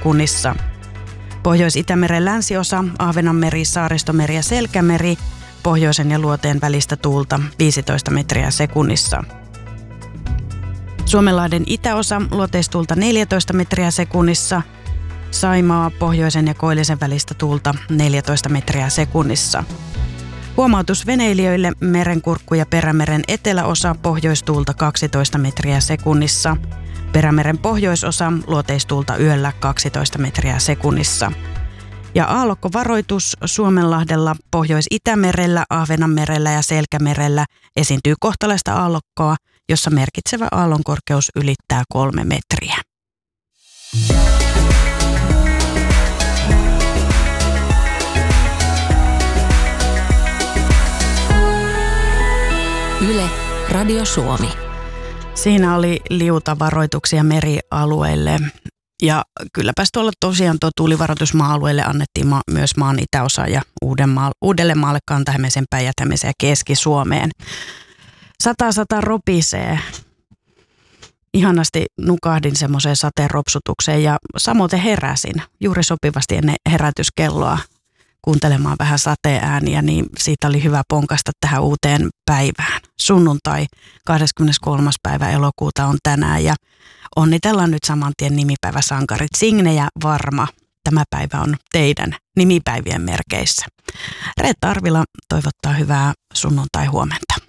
sekunnissa. Pohjois-Itämeren länsiosa, Ahvenanmeri, Saaristomeri ja Selkämeri, pohjoisen ja luoteen välistä tuulta 15 metriä sekunnissa. Suomenlahden itäosa, luoteistuulta 14 metriä sekunnissa. Saimaa, pohjoisen ja koillisen välistä tuulta 14 metriä sekunnissa. Huomautus veneilijöille: Merenkurkku ja Perämeren eteläosa, pohjoistuulta 12 metriä sekunnissa. Perämeren pohjoisosa, luoteistuulta yöllä 12 metriä sekunnissa. Ja aallokkovaroitus: Suomenlahdella, Pohjois-Itämerellä, Ahvenanmerellä ja Selkämerellä esiintyy kohtalaista aallokkoa, jossa merkitsevä aallonkorkeus ylittää 3 metriä. Yle, Radio Suomi. Siinä oli liutavaroituksia merialueille. Ja kylläpäs tuolla tosiaan tuo tuulivaroitusmaa-alueelle annettiin myös maan itäosa ja Uudellemaalle, Kanta-Hämeeseen, Päijät-Hämeeseen ja Keski-Suomeen. Sata ropisee. Ihanasti nukahdin semmoiseen sateen ropsutukseen ja samoin heräsin juuri sopivasti ennen herätyskelloa kuuntelemaan vähän sateen ääniä, niin siitä oli hyvä ponkasta tähän uuteen päivään. Sunnuntai 23. päivä elokuuta on tänään ja onnitellaan nyt saman tien nimipäiväsankarit Signe ja Varma. Tämä päivä on teidän nimipäivien merkeissä. Reetta Arvila toivottaa hyvää sunnuntai huomenta.